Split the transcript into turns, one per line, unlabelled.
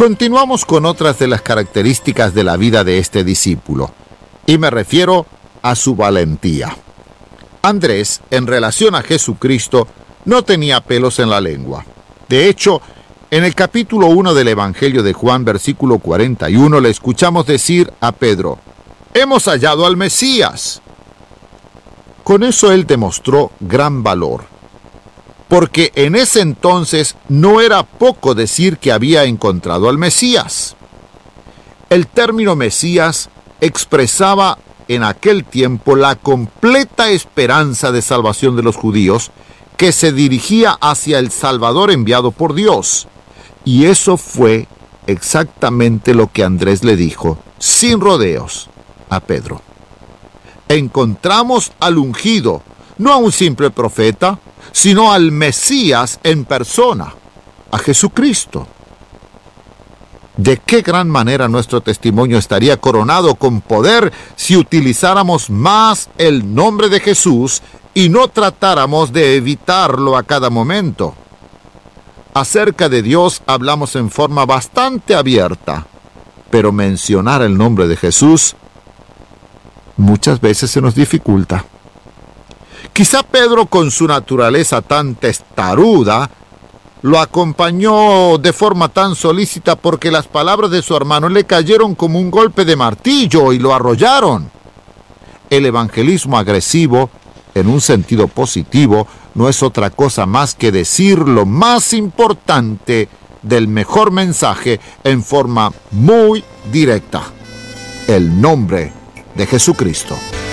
Continuamos con otras de las características de la vida de este discípulo, y me refiero a su valentía. Andrés, en relación a Jesucristo, no tenía pelos en la lengua. De hecho, en el capítulo 1 del Evangelio de Juan, versículo 41, le escuchamos decir a Pedro: «Hemos hallado al Mesías». Con eso él demostró gran valor, porque en ese entonces no era poco decir que había encontrado al Mesías. El término Mesías expresaba en aquel tiempo la completa esperanza de salvación de los judíos que se dirigía hacia el Salvador enviado por Dios. Y eso fue exactamente lo que Andrés le dijo, sin rodeos, a Pedro. Encontramos al ungido, no a un simple profeta, sino al Mesías en persona, a Jesucristo. ¿De qué gran manera nuestro testimonio estaría coronado con poder si utilizáramos más el nombre de Jesús y no tratáramos de evitarlo a cada momento? Acerca de Dios hablamos en forma bastante abierta, pero mencionar el nombre de Jesús muchas veces se nos dificulta. Quizá Pedro, con su naturaleza tan testaruda, lo acompañó de forma tan solícita porque las palabras de su hermano le cayeron como un golpe de martillo y lo arrollaron. El evangelismo agresivo, en un sentido positivo, no es otra cosa más que decir lo más importante del mejor mensaje en forma muy directa: el nombre de Jesucristo.